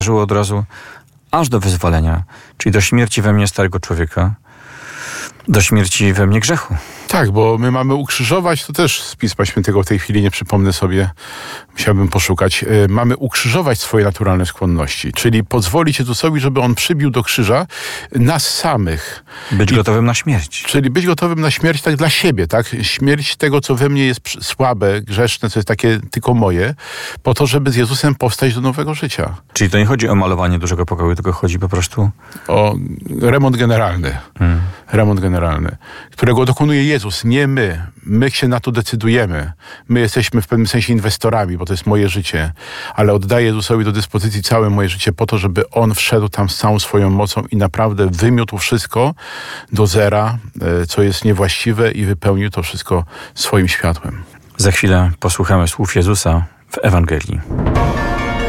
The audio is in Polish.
Żyło od razu aż do wyzwolenia, czyli do śmierci we mnie starego człowieka, do śmierci we mnie grzechu. Tak, bo my mamy ukrzyżować, to też z Pisma Świętego w tej chwili nie przypomnę sobie, musiałbym poszukać. Mamy ukrzyżować swoje naturalne skłonności, czyli pozwolić Jezusowi, żeby On przybił do krzyża nas samych. Być gotowym na śmierć. Czyli być gotowym na śmierć tak dla siebie, tak? Śmierć tego, co we mnie jest słabe, grzeszne, co jest takie tylko moje, po to, żeby z Jezusem powstać do nowego życia. Czyli to nie chodzi o malowanie dużego pokoju, tylko chodzi po prostu O remont generalny. Remont generalny, którego dokonuje Jezus, nie my. My się na to decydujemy. My jesteśmy w pewnym sensie inwestorami, bo to jest moje życie, ale oddaję Jezusowi do dyspozycji całe moje życie po to, żeby On wszedł tam z całą swoją mocą i naprawdę wymiótł wszystko do zera, co jest niewłaściwe i wypełnił to wszystko swoim światłem. Za chwilę posłuchamy słów Jezusa w Ewangelii.